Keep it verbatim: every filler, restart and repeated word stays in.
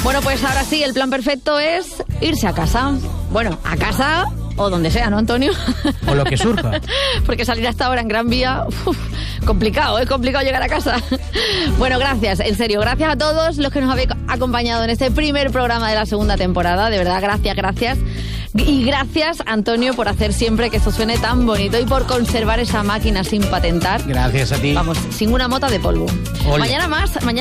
Bueno, pues ahora sí, el plan perfecto es irse a casa. Bueno, a casa o donde sea, ¿no, Antonio? O lo que surja. Porque salir hasta ahora en Gran Vía, uf, complicado, es complicado llegar a casa. Bueno, gracias, en serio, gracias a todos los que nos habéis acompañado en este primer programa de la segunda temporada. De verdad, gracias, gracias. Y gracias, Antonio, por hacer siempre que esto suene tan bonito y por conservar esa máquina sin patentar. Gracias a ti. Vamos, sin una mota de polvo. Ole. Mañana más, mañana